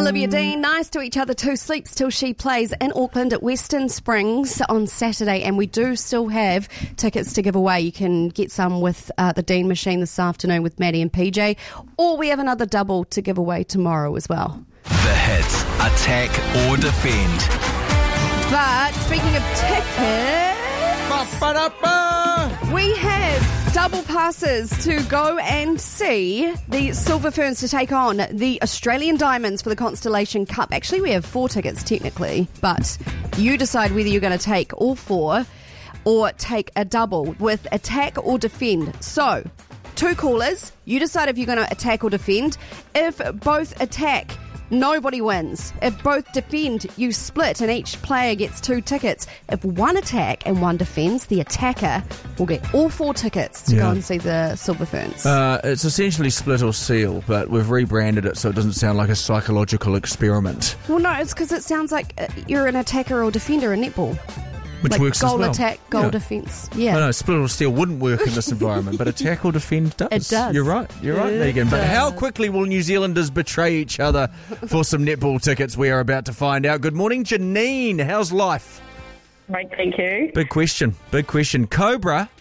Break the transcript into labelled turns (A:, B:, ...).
A: Olivia Dean, nice to each other too. Sleeps till she plays in Auckland at Western Springs on Saturday, and we do still have tickets to give away. You can get some with the Dean Machine this afternoon with Maddie and PJ, or we have another double to give away tomorrow as well.
B: The hits, attack or defend.
A: But speaking of tickets, we have double passes to go and see the Silver Ferns to take on the Australian Diamonds for the Constellation Cup. Actually, we have 4 tickets technically, but you decide whether you're going to take all 4 or take a double with attack or defend. So, 2 callers, you decide if you're going to attack or defend. If both attack, nobody wins. If both defend, you split and each player gets 2 tickets. If one attack and one defends, the attacker will get all 4 tickets to go and see the Silver Ferns.
C: It's essentially split or seal, but we've rebranded it so it doesn't sound like a psychological experiment.
A: Well, no, it's because it sounds like you're an attacker or defender in netball.
C: Which
A: like
C: works
A: goal
C: as well.
A: Attack, goal defence. Yeah.
C: No, split or steal wouldn't work in this environment, but attack or defend does.
A: It does.
C: You're right, Megan. But how quickly will New Zealanders betray each other for some netball tickets? We are about to find out. Good morning, Janine. How's life?
D: Right, thank you.
C: Big question. Cobra